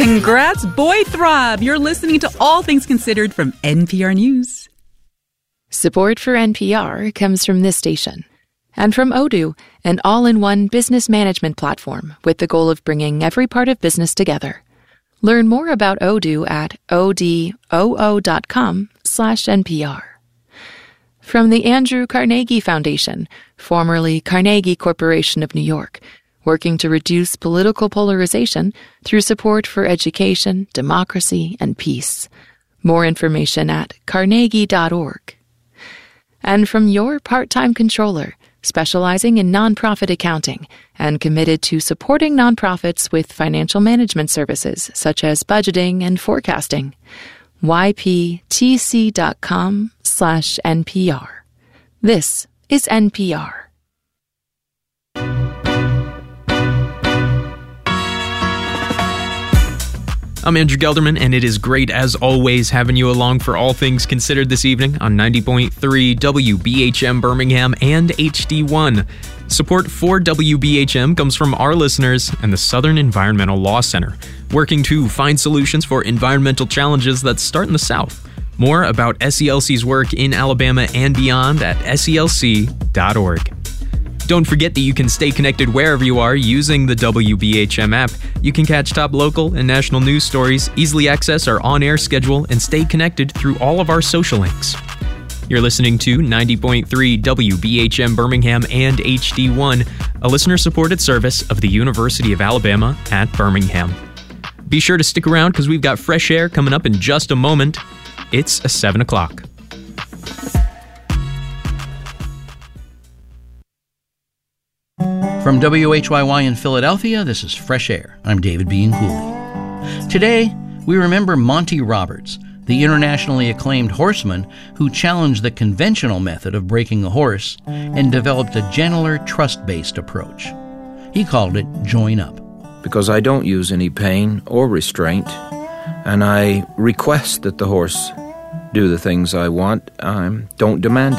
Congrats, Boy Throb! You're listening to All Things Considered from NPR News. Support for NPR comes from this station and from Odoo, an all-in-one business management platform with the goal of bringing every part of business together. Learn more about Odoo at odoo.com/NPR. From the Andrew Carnegie Foundation, formerly Carnegie Corporation of New York, working to reduce political polarization through support for education, democracy, and peace. More information at carnegie.org. And from your part-time controller, specializing in nonprofit accounting and committed to supporting nonprofits with financial management services such as budgeting and forecasting. yptc.com/NPR. This is NPR. I'm Andrew Gelderman, and it is great, as always, having you along for All Things Considered this evening on 90.3 WBHM Birmingham and HD1. Support for WBHM comes from our listeners and the Southern Environmental Law Center, working to find solutions for environmental challenges that start in the South. More about SELC's work in Alabama and beyond at SELC.org. Don't forget that you can stay connected wherever you are using the WBHM app. You can catch top local and national news stories, easily access our on-air schedule, and stay connected through all of our social links. You're listening to 90.3 WBHM Birmingham and HD1, a listener-supported service of the University of Alabama at Birmingham. Be sure to stick around because we've got Fresh Air coming up in just a moment. It's 7 o'clock. From WHYY in Philadelphia, this is Fresh Air. I'm David B. Cooley. Today, we remember Monty Roberts, the internationally acclaimed horseman who challenged the conventional method of breaking a horse and developed a gentler, trust-based approach. He called it Join Up. Because I don't use any pain or restraint, and I request that the horse do the things I want. I don't demand